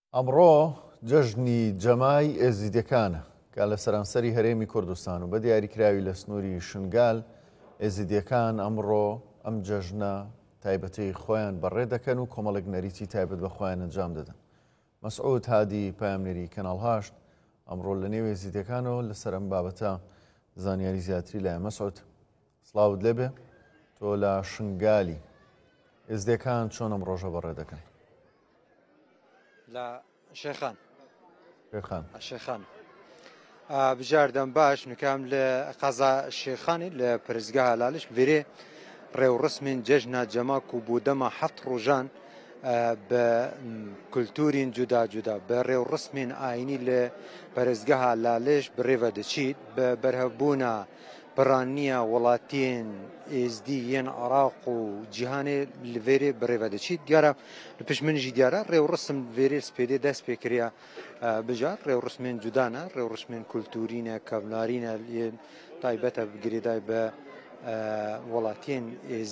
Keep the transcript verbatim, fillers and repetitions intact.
ئەمڕۆ جەژنی جەمای ئێزیدیەکانە کە لە سەرانسەری هەرێمی کوردستان و بە دیاریکراوی لە سنووری شنگال ئێزیدیەکان ئەمڕۆ ئەم جەژنە تایبەتی خۆیان بەڕێ دەکەن و کۆمەڵێک نەریتی تایبەت بە خۆیان ئەنجام دەدەن. مەسعود هادی پامنێری کەناڵ هاشت ئەمڕۆ لە نێو ئێزیدیەکانەوە لەسەر ئەم بابەتە زانیاری زیاتری لایە. مەسعود سڵاوت لێبێ، تۆ لە شنگالی ئێزیدیەکان چۆن ئەم ڕۆژە بەڕێ دەکەن؟ لە شێخان شێخان شێخان بژاردەم باش نکام لە قەزا شێخانی لە پرزگا هەلالش بێرێ ڕێوڕسمین جەژنا جەماک و بوودەمە حەفت ڕۆژان بە کولتورین جودا جودا بە ڕێوڕسمین ئاینی لە پەرزگا هەلالش بڕێوە دەچیت بە بەرهەبوونە پڕانیە وڵاتین ئێزدی یەن عراق و جیهانێ لەوێرێ بڕێوە دەچیت. دیارە لە پشمنیژی دیارە ڕێوڕسم وێرێ سپێدێ دەست پێکریا بژار ڕێوڕسمێن جودانە ڕێوڕسمێن کولتورینە کەڤنارینە تایبەتە بگرێدای بە وڵاتین ئێزدی